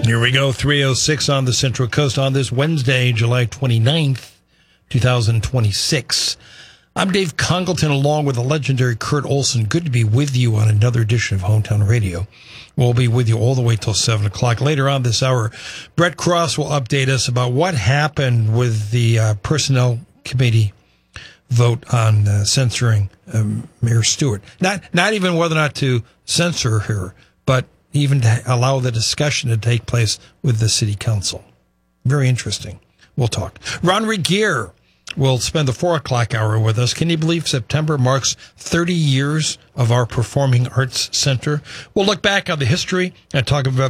Here we go, 3:06 on the Central Coast on this Wednesday, July 29th, 2026. I'm Dave Congleton, along with the legendary Kurt Olson. Good to be with you on another edition of Hometown Radio. We'll be with you all the way till 7 o'clock. Later on this hour, Brett Cross will update us about what happened with the Personnel Committee vote on censoring Mayor Stewart. Not even whether or not to censor her, but even to allow the discussion to take place with the city council. Very interesting. We'll talk. Ron Regier will spend the 4 o'clock hour with us. Can you believe September marks 30 years of our Performing Arts Center? We'll look back on the history and talk about